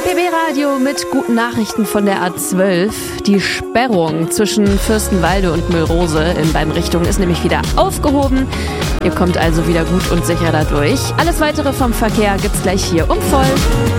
RBB Radio mit guten Nachrichten von der A12. Die Sperrung zwischen Fürstenwalde und Müllrose in beiden Richtungen ist nämlich wieder aufgehoben. Ihr kommt also wieder gut und sicher dadurch. Alles weitere vom Verkehr gibt's gleich hier um voll.